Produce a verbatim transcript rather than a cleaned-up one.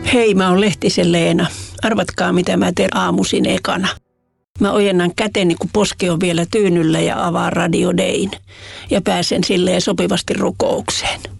Hei, mä oon Lehtisen Leena. Arvatkaa, mitä mä teen aamuisin ekana. Mä ojennan käteni, kun poski on vielä tyynyllä ja avaan Radio Dayn. Ja pääsen silleen sopivasti rukoukseen.